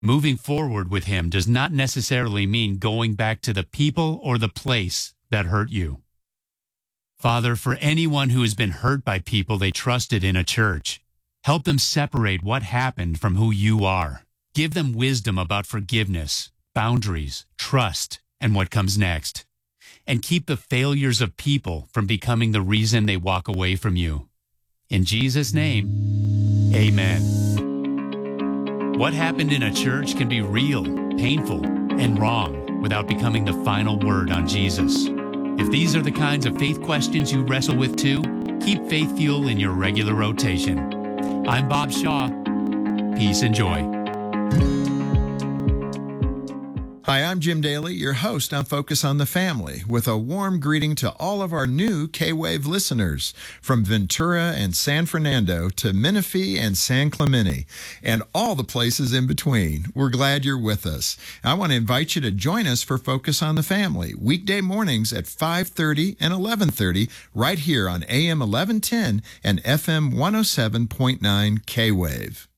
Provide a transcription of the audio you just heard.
Moving forward with him does not necessarily mean going back to the people or the place that hurt you. Father, for anyone who has been hurt by people they trusted in a church, help them separate what happened from who you are. Give them wisdom about forgiveness, boundaries, trust, and what comes next. And keep the failures of people from becoming the reason they walk away from you. In Jesus' name, amen. What happened in a church can be real, painful, and wrong without becoming the final word on Jesus. If these are the kinds of faith questions you wrestle with too, keep Faith Fuel in your regular rotation. I'm Bob Shaw. Peace and joy. Hi, I'm Jim Daly, your host on Focus on the Family, with a warm greeting to all of our new K-Wave listeners from Ventura and San Fernando to Menifee and San Clemente and all the places in between. We're glad you're with us. I want to invite you to join us for Focus on the Family, weekday mornings at 5:30 and 11:30 right here on AM 1110 and FM 107.9 K-Wave.